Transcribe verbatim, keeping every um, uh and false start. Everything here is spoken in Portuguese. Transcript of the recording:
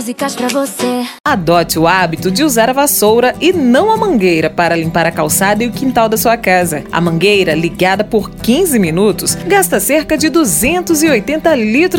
Músicas pra você. Adote o hábito de usar a vassoura e não a mangueira para limpar a calçada e o quintal da sua casa. A mangueira, ligada por quinze minutos, gasta cerca de duzentos e oitenta litros